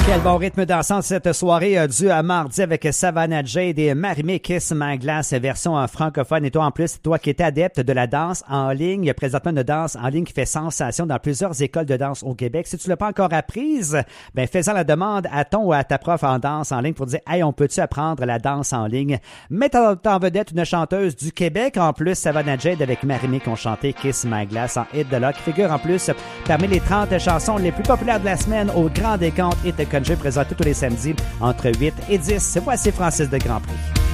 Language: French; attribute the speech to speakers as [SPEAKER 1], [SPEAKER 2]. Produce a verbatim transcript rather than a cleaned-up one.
[SPEAKER 1] Quel bon rythme dansant cette soirée euh, du à mardi avec Savannah Jade et Marimé Kiss My Glass version en francophone. Et toi en plus, toi qui étais adepte de la danse en ligne, il y a présentement une danse en ligne qui fait sensation dans plusieurs écoles de danse au Québec. Si tu l'as pas encore apprise, ben fais-en la demande à ton ou à ta prof en danse en ligne pour dire « Hey, on peut-tu apprendre la danse en ligne? » Mets en, en vedette une chanteuse du Québec. En plus, Savannah Jade avec Marimé qui ont chanté Kiss My Glass en hit de là, qui figure en plus parmi les trente chansons les plus populaires de la semaine au Grand Décompte Hit Country présenté tous les samedis entre huit et dix. Voici Francis de Grandpré.